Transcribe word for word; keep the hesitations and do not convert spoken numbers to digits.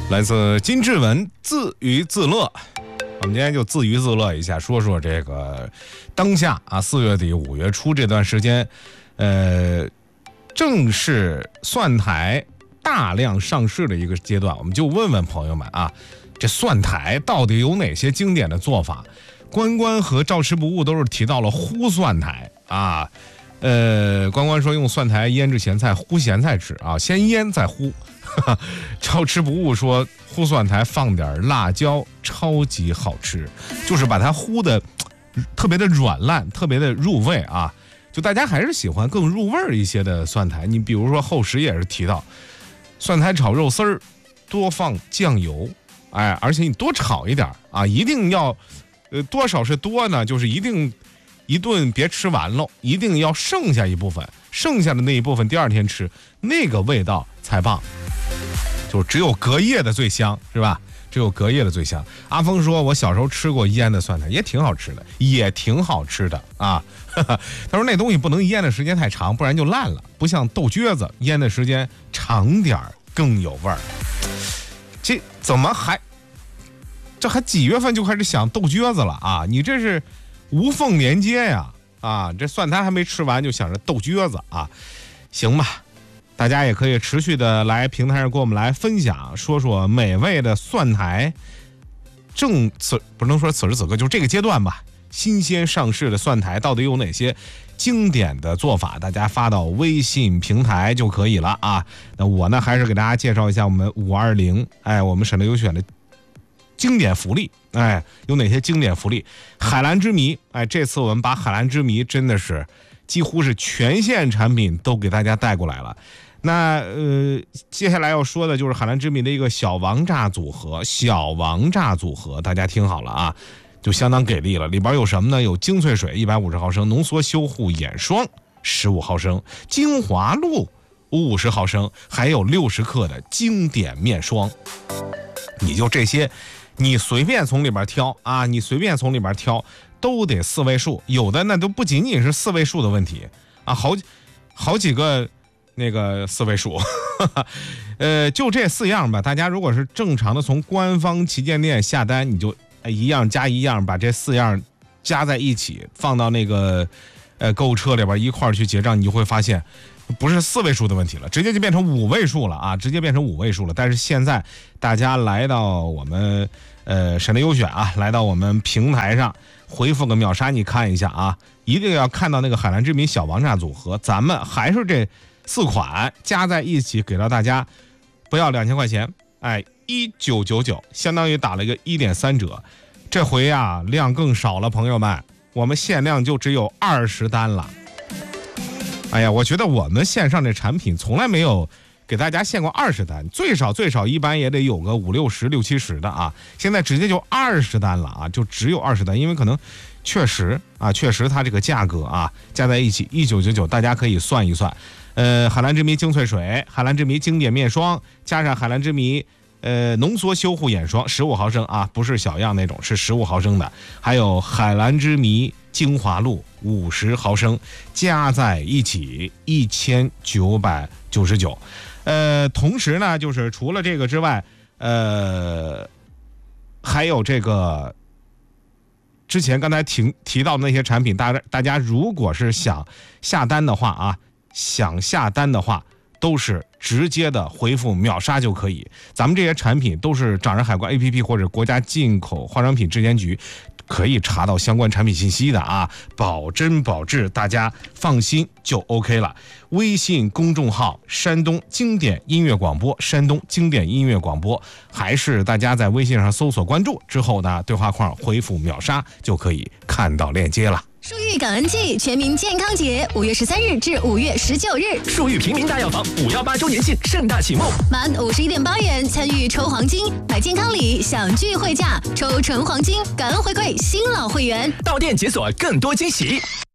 来自金志文自娱自乐。我们今天就自娱自乐一下，说说这个当下啊，四月底五月初这段时间，呃，正是蒜台大量上市的一个阶段。我们就问问朋友们啊，这蒜台到底有哪些经典的做法？关关和照吃不误都是提到了烀蒜台啊。呃，关关说用蒜台腌制咸菜，烀咸菜吃啊，先腌再烀。照吃不误说烀蒜台放点辣椒，超级好吃，就是把它烀的特别的软烂，特别的入味啊。就大家还是喜欢更入味一些的蒜台。你比如说后食也是提到，蒜台炒肉丝儿多放酱油，哎，而且你多炒一点啊，一定要，呃，多少是多呢？就是一定。一顿别吃完喽，一定要剩下一部分，剩下的那一部分第二天吃，那个味道才棒。就是只有隔夜的最香，是吧？只有隔夜的最香。阿峰说，我小时候吃过腌的蒜苔，也挺好吃的，也挺好吃的啊。他说那东西不能腌的时间太长，不然就烂了，不像豆橛子腌的时间长点更有味儿。这怎么还？这还几月份就开始想豆橛子了啊？你这是？无缝连接呀！啊，这蒜苔还没吃完就想着豆橛子啊，行吧？大家也可以持续的来平台上跟我们来分享，说说美味的蒜苔。正此不能说此时此刻，就这个阶段吧，新鲜上市的蒜苔到底有哪些经典的做法？大家发到微信平台就可以了啊。那我呢，还是给大家介绍一下我们五二零，哎，我们省内优选的经典福利。哎，有哪些经典福利？海蓝之谜，哎，这次我们把海蓝之谜真的是几乎是全线产品都给大家带过来了。那呃，接下来要说的就是海蓝之谜的一个小王炸组合，小王炸组合，大家听好了啊，就相当给力了。里边有什么呢？有精粹水一百五十毫升，浓缩修护眼霜十五毫升，精华露五十毫升，还有六十克的经典面霜。你就这些。你随便从里边挑啊，你随便从里边挑，都得四位数，有的那都不仅仅是四位数的问题啊，好好几个那个四位数，呃，就这四样吧。大家如果是正常的从官方旗舰店下单，你就一样加一样，把这四样加在一起，放到那个呃购物车里边一块儿去结账，你就会发现。不是四位数的问题了，直接就变成五位数了啊！直接变成五位数了。但是现在大家来到我们呃省内优选啊，来到我们平台上回复个秒杀，你看一下啊，一定要看到那个海蓝之谜小王炸组合，咱们还是这四款加在一起给到大家，不要两千块钱，哎，一九九九，相当于打了一个一点三折。这回啊量更少了，朋友们，我们限量就只有二十单了。哎呀，我觉得我们线上这产品从来没有给大家限过二十单，最少最少一般也得有个五六十、六七十的啊。现在直接就二十单了啊，就只有二十单，因为可能确实啊，确实它这个价格啊加在一起一九九九，大家可以算一算。呃，海蓝之谜精粹水、海蓝之谜经典面霜，加上海蓝之谜呃浓缩修护眼霜十五毫升啊，不是小样那种，是十五毫升的，还有海蓝之谜精华露五十毫升，加在一起一千九百九十九。呃，同时呢，就是除了这个之外，呃，还有这个之前刚才提提到的那些产品，大家大家如果是想下单的话啊，想下单的话，都是直接的回复秒杀就可以。咱们这些产品都是掌人海关 A P P 或者国家进口化妆品质监局可以查到相关产品信息的啊，保真保质，大家放心就 OK 了。微信公众号山东经典音乐广播，山东经典音乐广播，还是大家在微信上搜索关注之后呢，对话框回复秒杀就可以看到链接了。 树玉感恩季全民健康节，五月十三日至五月十九日， 树玉平民大药房五幺八周年庆盛大启幕， 满五十一点八元参与抽黄金，买健康礼享聚会价，抽纯黄金，感恩回馈新老会员， 到店解锁更多惊喜。